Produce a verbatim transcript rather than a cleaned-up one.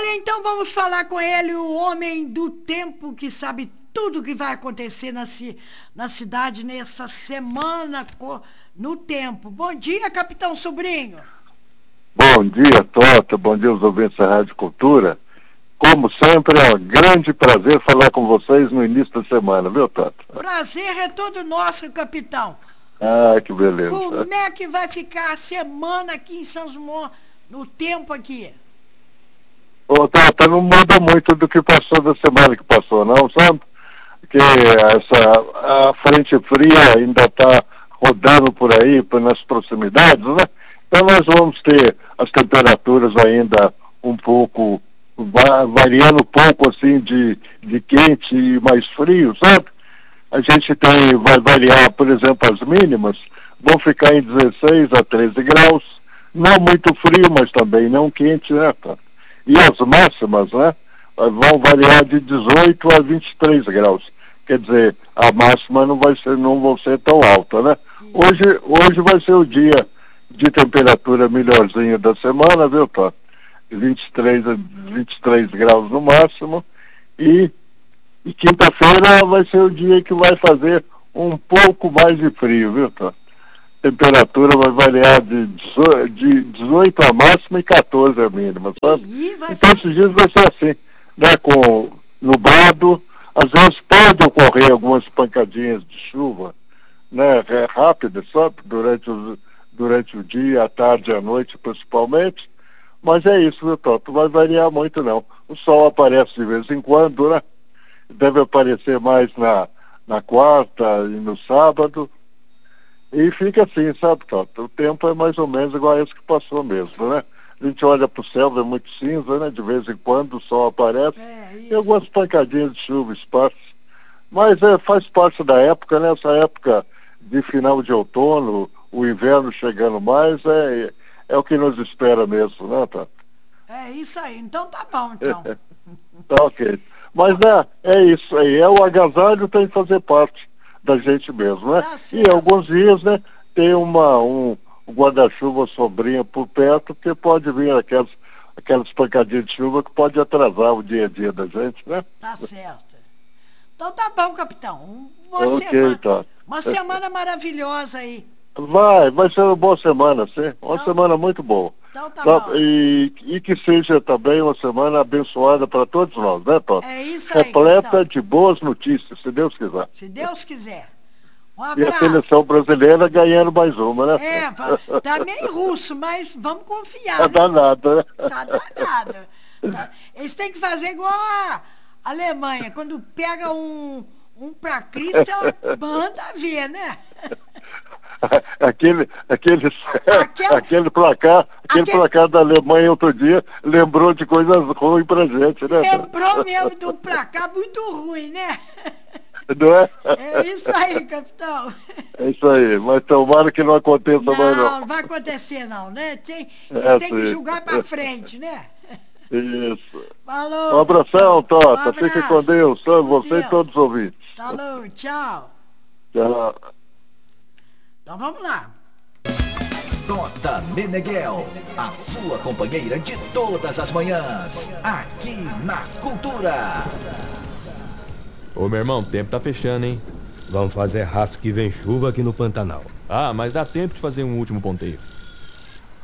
então vamos falar com ele, o homem do tempo que sabe tudo que vai acontecer na, ci na cidade nessa semana no tempo. Bom dia, Capitão Sobrinho. Bom dia, Tota. Bom dia aos ouvintes da Rádio Cultura. Como sempre, é um grande prazer falar com vocês no início da semana, viu, Tota? Prazer é todo nosso, capitão. Ah, que beleza. Como é que vai ficar a semana aqui em São João, no tempo aqui? Ô, Tota, não muda muito do que passou da semana que passou, não, sabe? Porque essa, a frente fria ainda está rodando por aí, nas proximidades, né? Então nós vamos ter as temperaturas ainda um pouco, variando um pouco assim de, de quente e mais frio, sabe? A gente tem, vai variar, por exemplo, as mínimas, vão ficar em dezesseis a treze graus, não muito frio, mas também não quente, né? E as máximas, né, vão variar de dezoito a vinte e três graus. Quer dizer, a máxima não vai ser, não vão ser tão alta, né? Hoje, hoje vai ser o dia de temperatura melhorzinho da semana, viu, Tó? vinte e três a vinte e três graus no máximo. E, e quinta-feira vai ser o dia que vai fazer um pouco mais de frio, viu, Tó? Temperatura vai variar de dezoito a máxima e quatorze a mínima, sabe? Então esses dias vai ser assim, né? Com nublado, às vezes pode ocorrer algumas pancadinhas de chuva, né? Rápidas, sabe? Durante o, durante o dia, à tarde e à noite principalmente. Mas é isso, viu, Toto? Não vai variar muito, não. O sol aparece de vez em quando, né? Deve aparecer mais na, na quarta e no sábado. E fica assim, sabe, Toto? O tempo é mais ou menos igual a esse que passou mesmo, né? A gente olha para o céu, é muito cinza, né? De vez em quando o sol aparece. É, e algumas pancadinhas de chuva, espaço. Mas é, faz parte da época, né? Essa época de final de outono, o inverno chegando mais, é, é o que nos espera mesmo, né, Toto? É isso aí. Então tá bom, então. Tá ok. Mas é, é isso aí. É o agasalho tem que fazer parte da gente mesmo, né? Tá e alguns dias, né, tem uma, um guarda-chuva sobrinha por perto, porque pode vir aquelas, aquelas pancadinhas de chuva que pode atrasar o dia a dia da gente, né? Tá certo. Então tá bom, capitão. Uma, ok, semana, tá. uma semana maravilhosa aí. Vai, vai ser uma boa semana, sim. Uma então, semana muito boa. Então tá, tá bom. E, e que seja também uma semana abençoada para todos nós, né, Toto? É isso aí, Repleta capitão. de boas notícias, se Deus quiser. Se Deus quiser. Um E abraço. a seleção brasileira ganhando mais uma, né? É, tá meio russo, mas vamos confiar. Tá né? danado, né? Tá danado. Tá. Eles têm que fazer igual a Alemanha, quando pega um, um pra Cristo, manda ver, né? Aquele, aquele, Aquela, aquele placar, aquele, aquele placar da Alemanha outro dia lembrou de coisas ruins pra gente, né? Lembrou mesmo do placar muito ruim, né? Não é? É isso aí, capitão. É isso aí, mas tomara que não aconteça não, mais não. Não, vai acontecer não, né? Tem, eles é, têm sim. que julgar pra frente, né? Isso. Falou. Um abração, Tota. Um abraço. Fique com Deus, com você Deus. e todos os ouvintes. Falou, tchau. Tchau. Então vamos lá. Tota Meneghel, a sua companheira de todas as manhãs, aqui na Cultura. Ô, meu irmão, o tempo tá fechando, hein? Vamos fazer rastro que vem chuva aqui no Pantanal. Ah, mas dá tempo de fazer um último ponteio.